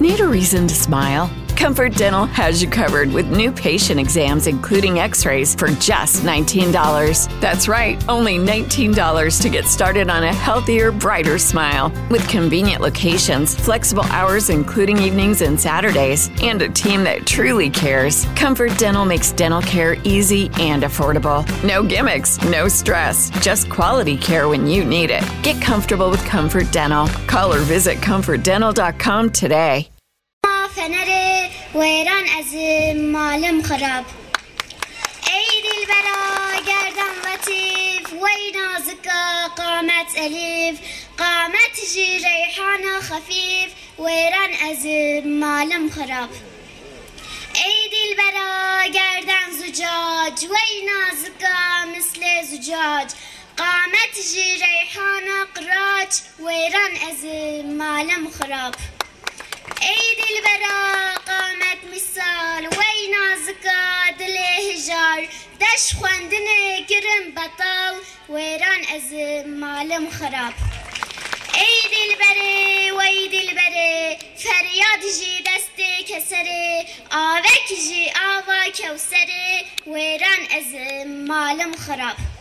Need a reason to smile? Comfort Dental has you covered with new patient exams, including x-rays, for just $19. That's right, only $19 to get started on a healthier, brighter smile. With convenient locations, flexible hours including evenings and Saturdays, and a team that truly cares, Comfort Dental makes dental care easy and affordable. No gimmicks, no stress, just quality care when you need it. Get comfortable with Comfort Dental. Call or visit comfortdental.com today. فنره ویران از مالم خراب ای دلبرا گردن لطیف وی نازکا قامت الیف قامت جی ریحان خفیف ویران از مالم خراب ای دلبرا گردن زجاج وی نازکا مثل زجاج قامت جی ریحان قراج ویران از مالم خراب ای دلبرا قامت مثال وی نازکا دل هجار دش خواندن گرم بطال ویران از مالم خراب ای دلبره وی دلبره فریاد جی دست کسره آوک جی آوا کوسره ویران از مالم خراب